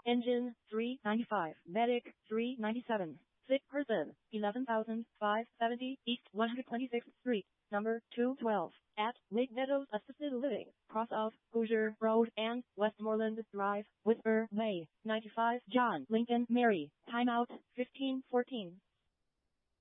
Engine, 395. Medic, 397. Sick person, 11,570 East 126th Street, number 212, at Lake Meadows Assisted Living, cross of Hoosier Road and Westmoreland Drive, Whisper Way, 95 John Lincoln Mary. Timeout, 15:14.